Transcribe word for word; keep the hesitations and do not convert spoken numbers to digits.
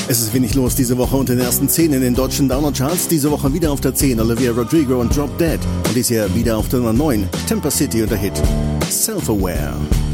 Es ist wenig los diese Woche unter den ersten zehn in den deutschen Download-Charts. Diese Woche wieder auf der zehn Olivia Rodrigo und Drop Dead. Und dies Jahr wieder auf der Nummer neun Temper City und der Hit Self-Aware.